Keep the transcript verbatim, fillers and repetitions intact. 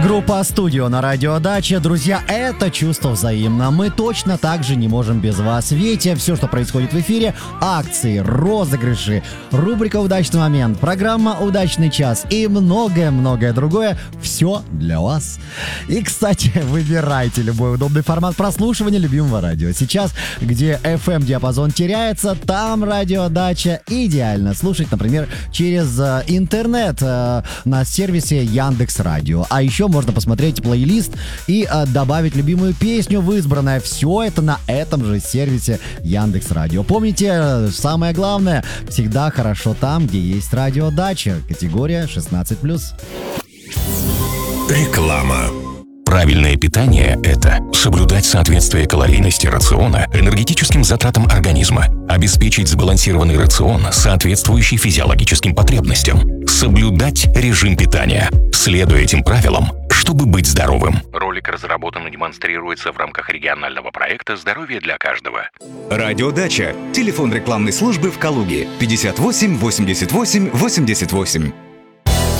Группа «Студио» на радио Дача. Друзья, это чувство взаимно. Мы точно так же не можем без вас. Видите, все, что происходит в эфире, акции, розыгрыши, рубрика «Удачный момент», программа «Удачный час» и многое-многое другое. Все для вас. И, кстати, выбирайте любой удобный формат прослушивания любимого радио. Сейчас, где эф эм-диапазон теряется, там радио Дача идеально слушать, например, через э, интернет э, на сервисе Яндекс.Радио. А еще можно посмотреть плейлист и э, добавить любимую песню в избранное. Все это на этом же сервисе Яндекс.Радио. Помните, самое главное, всегда хорошо там, где есть радио Дача. Категория шестнадцать плюс. Реклама. Правильное питание – это соблюдать соответствие калорийности рациона энергетическим затратам организма, обеспечить сбалансированный рацион, соответствующий физиологическим потребностям, соблюдать режим питания, следуя этим правилам, чтобы быть здоровым. Ролик разработан и демонстрируется в рамках регионального проекта «Здоровье для каждого». Радио Дача. Телефон рекламной службы в Калуге пятьдесят восемь восемьдесят восемь восемьдесят восемь.